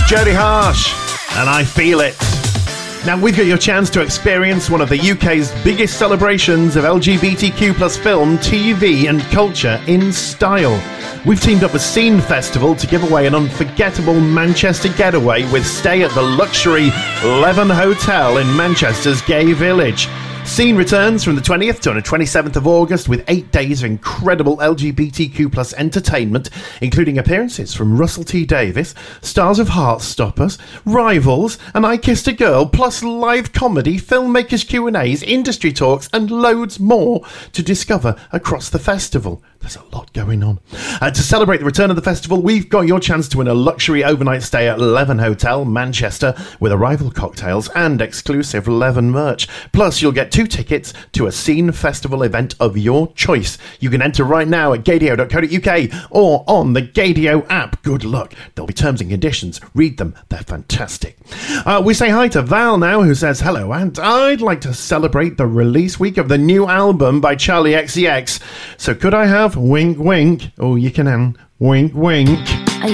Jodie Harsh, and I Feel It. Now, we've got your chance to experience one of the UK's biggest celebrations of LGBTQ plus film, TV and culture in style. We've teamed up with Scene Festival to give away an unforgettable Manchester getaway with stay at the luxury Leven Hotel in Manchester's Gay Village. Scene returns from the 20th to the 27th of August with 8 days of incredible LGBTQ plus entertainment, including appearances from Russell T Davies, stars of Heartstoppers, Rivals, and I Kissed a Girl, plus live comedy, filmmakers Q&As, industry talks, and loads more to discover across the festival. There's a lot going on. To celebrate the return of the festival, we've got your chance to win a luxury overnight stay at Leven Hotel, Manchester, with arrival cocktails and exclusive Leven merch. Plus, you'll get 2 tickets to a Scene Festival event of your choice. You can enter right now at gaydio.co.uk or on the Gaydio app. Good luck. There'll be terms and conditions. Read them. They're fantastic. We say hi to Val now, who says, hello, and I'd like to celebrate the release week of the new album by Charlie XCX. So could I have wink, wink? Oh, you can wink, wink.